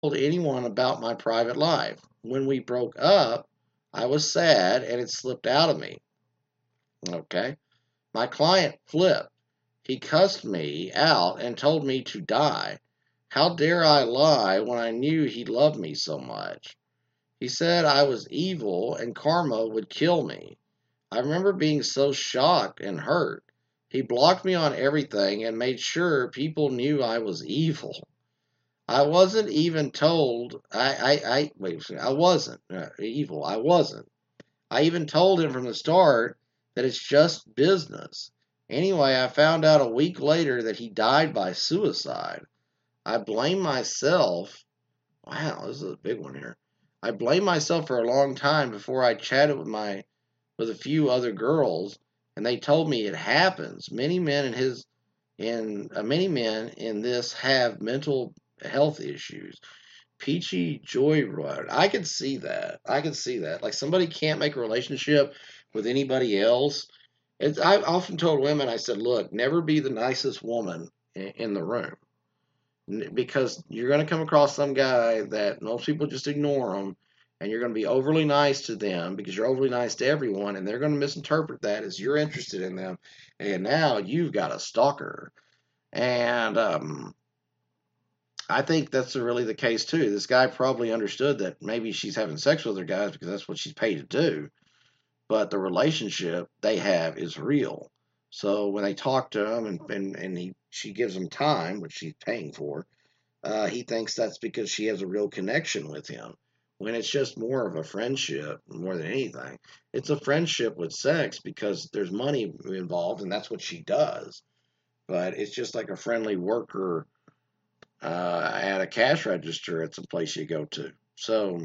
told anyone about my private life. When we broke up, I was sad and it slipped out of me. Okay. My client flipped. He cussed me out and told me to die. How dare I lie when I knew he loved me so much? He said I was evil and karma would kill me. I remember being so shocked and hurt. He blocked me on everything and made sure people knew I was evil. I wasn't even told. Wait. I wasn't evil. I wasn't. I even told him from the start that it's just business. Anyway, I found out a week later that he died by suicide. I blame myself. Wow, this is a big one here. I blamed myself for a long time before I chatted with a few other girls, and they told me it happens. Many men in this have mental health issues. Peachy Joyride. I can see that. I can see that. Like somebody can't make a relationship with anybody else. I've often told women, I said, look, never be the nicest woman in the room because you're going to come across some guy that most people just ignore them, and you're going to be overly nice to them because you're overly nice to everyone, and they're going to misinterpret that as you're interested in them, and now you've got a stalker. And I think that's really the case too. This guy probably understood that maybe she's having sex with other guys because that's what she's paid to do, but the relationship they have is real. So when they talk to him and she gives him time, which she's paying for, he thinks that's because she has a real connection with him. When it's just more of a friendship more than anything, it's a friendship with sex because there's money involved and that's what she does. But it's just like a friendly worker at a cash register at some place you go to. So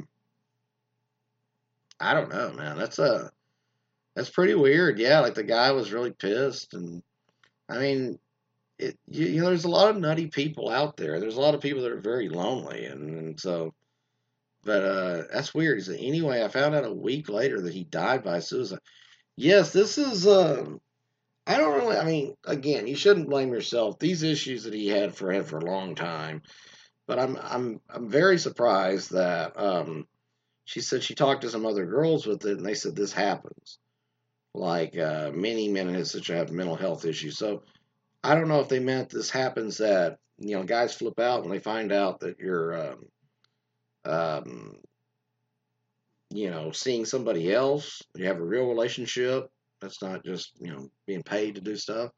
I don't know, man. That's pretty weird. Yeah, like the guy was really pissed, and I mean, there's a lot of nutty people out there. There's a lot of people that are very lonely, and so. But that's weird. He said, anyway, I found out a week later that he died by suicide. Yes, this is. I don't really. I mean, again, you shouldn't blame yourself. These issues that he had for a long time. But I'm very surprised that she said she talked to some other girls with it, and they said this happens. Like many men in his situation have mental health issues. So I don't know if they meant this happens that guys flip out when they find out that you're um, seeing somebody else. You have a real relationship. That's not just being paid to do stuff,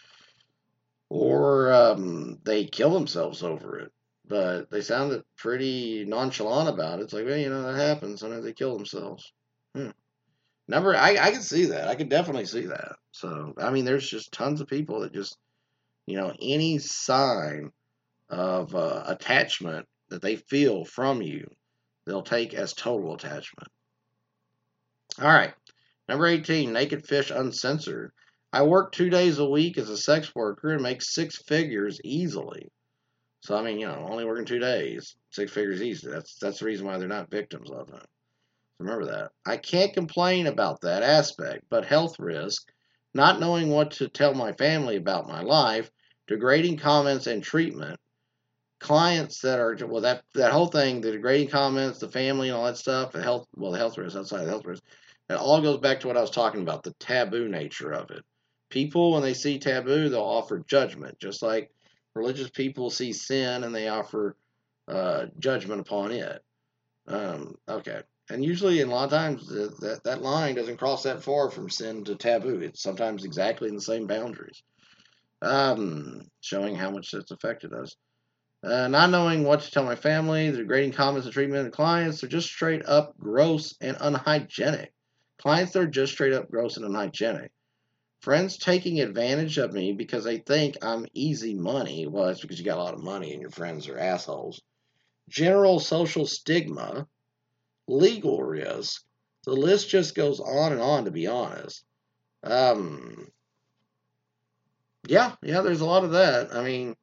or they kill themselves over it. But they sounded pretty nonchalant about it. It's like, well, that happens. Sometimes they kill themselves. Hmm. I can see that. I can definitely see that. So, I mean, there's just tons of people that just, any sign of attachment that they feel from you, they'll take as total attachment. All right. Number 18, Naked Fish Uncensored. I work 2 days a week as a sex worker and make six figures easily. So, I mean, only working 2 days, six figures easily. That's the reason why they're not victims of it. Remember that. I can't complain about that aspect, but health risk, not knowing what to tell my family about my life, degrading comments and treatment, clients that are well that whole thing, the degrading comments, the family and all that stuff, the health risk outside of the health risk, it all goes back to what I was talking about, the taboo nature of it. People when they see taboo, they'll offer judgment, just like religious people see sin and they offer judgment upon it. Okay. And usually, in a lot of times, that line doesn't cross that far from sin to taboo. It's sometimes exactly in the same boundaries, showing how much it's affected us. Not knowing what to tell my family, the degrading comments and treatment of clients are just straight up gross and unhygienic. Clients that are just straight up gross and unhygienic. Friends taking advantage of me because they think I'm easy money. Well, it's because you got a lot of money and your friends are assholes. General social stigma, legal risk. The list just goes on and on, to be honest. Um, yeah, there's a lot of that. I mean,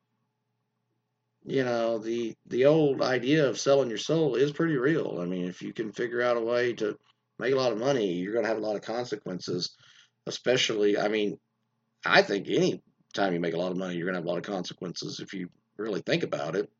the old idea of selling your soul is pretty real. I mean, if you can figure out a way to make a lot of money, you're going to have a lot of consequences. Especially, I mean, I think any time you make a lot of money, you're going to have a lot of consequences if you really think about it.